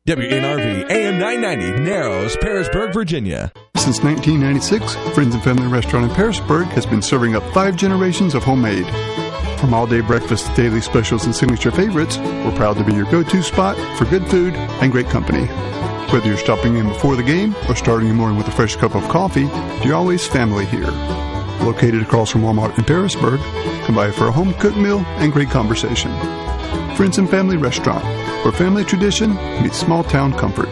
WNRV AM 990, Narrows, Parisburg, Virginia. Since 1996, Friends and Family Restaurant in Parisburg has been serving up 5 generations of homemade. From all-day breakfast to daily specials and signature favorites, we're proud to be your go-to spot for good food and great company. Whether you're stopping in before the game or starting your morning with a fresh cup of coffee, you're always family here. Located across from Walmart in Parisburg, come by for a home-cooked meal and great conversation. Friends and Family Restaurant, where family tradition meets small-town comfort.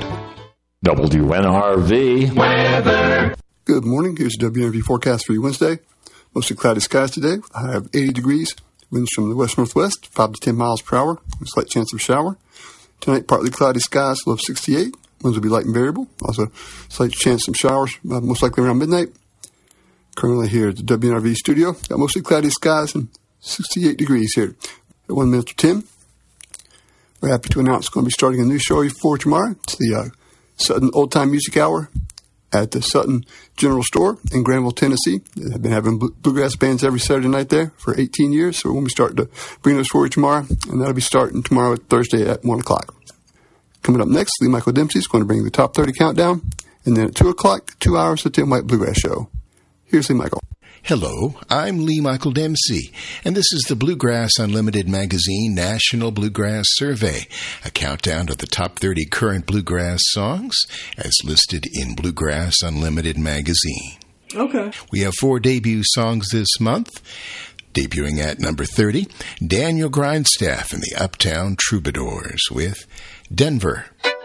WNRV weather. Good morning. Here's the WNRV forecast for you Wednesday. Mostly cloudy skies today with a high of 80 degrees. Winds from the west-northwest, 5 to 10 miles per hour, with a slight chance of shower. Tonight, partly cloudy skies, low of 68. Winds will be light and variable. Also, slight chance of showers, most likely around midnight. Currently here at the WNRV studio, got mostly cloudy skies and 68 degrees here. At 1 minute to 10. We're happy to announce we're going to be starting a new show for tomorrow. It's the Sutton Old Time Music Hour at the Sutton General Store in Granville, Tennessee. They've been having bluegrass bands every Saturday night there for 18 years, so we'll be starting to bring those for you tomorrow, and that'll be starting tomorrow at Thursday at 1 o'clock. Coming up next, Lee Michael Dempsey is going to bring the Top 30 Countdown, and then at 2 o'clock, 2 hours of Tim White Bluegrass Show. Here's Lee Michael. Hello, I'm Lee Michael Dempsey, and this is the Bluegrass Unlimited Magazine National Bluegrass Survey, a countdown to the top 30 current bluegrass songs as listed in Bluegrass Unlimited Magazine. Okay. We have 4 debut songs this month. Debuting at number 30, Daniel Grindstaff and the Uptown Troubadours with Denver.